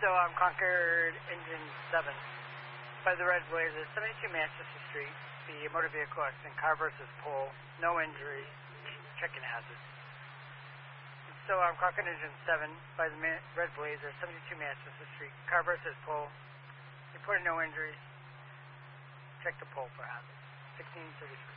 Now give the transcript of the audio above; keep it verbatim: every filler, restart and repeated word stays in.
So I'm Concord Engine seven by the Red Blazer, seventy-two Manchester Street. The motor vehicle accident, car versus pole, no injury, checking hazards. So I'm Concord Engine seven by the Man- Red Blazer, seventy-two Manchester Street. Car versus pole, reported no injury, check the pole for hazards. sixteen thirty-three.